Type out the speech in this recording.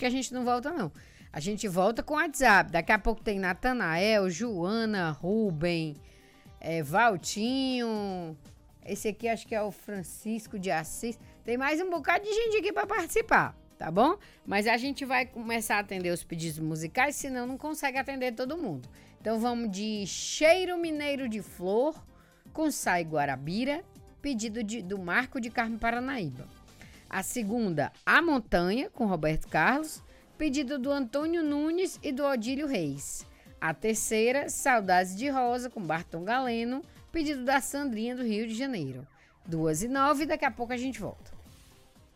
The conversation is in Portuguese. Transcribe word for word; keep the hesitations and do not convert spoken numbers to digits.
que a gente não volta, não. A gente volta com o WhatsApp. Daqui a pouco tem Natanael, Joana, Rubem, é, Valtinho. Esse aqui acho que é o Francisco de Assis. Tem mais um bocado de gente aqui para participar, tá bom? Mas a gente vai começar a atender os pedidos musicais, senão não consegue atender todo mundo. Então vamos de Cheiro Mineiro de Flor, com Sai Guarabira, pedido de, do Marco de Carmo Paranaíba. A segunda, A Montanha, com Roberto Carlos, pedido do Antônio Nunes e do Odílio Reis. A terceira, Saudades de Rosa, com Barton Galeno, pedido da Sandrinha do Rio de Janeiro. Duas e nove, daqui a pouco a gente volta.